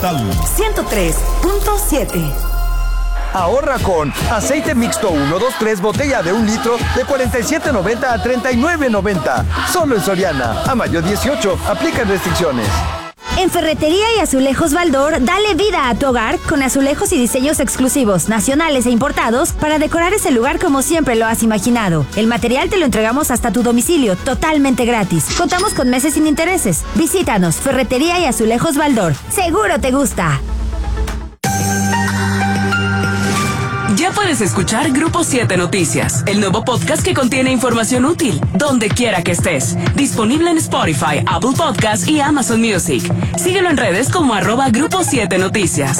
103.7. Ahorra con aceite mixto 1, 2, 3, botella de 1 litro de $47.90 a $39.90. Solo en Soriana. A mayo 18. Aplican restricciones. En Ferretería y Azulejos Baldor, dale vida a tu hogar con azulejos y diseños exclusivos, nacionales e importados para decorar ese lugar como siempre lo has imaginado. El material te lo entregamos hasta tu domicilio, totalmente gratis. Contamos con meses sin intereses. Visítanos, Ferretería y Azulejos Baldor. Seguro te gusta. Ya puedes escuchar Grupo 7 Noticias, el nuevo podcast que contiene información útil, donde quiera que estés. Disponible en Spotify, Apple Podcasts y Amazon Music. Síguelo en redes como @Grupo 7 Noticias.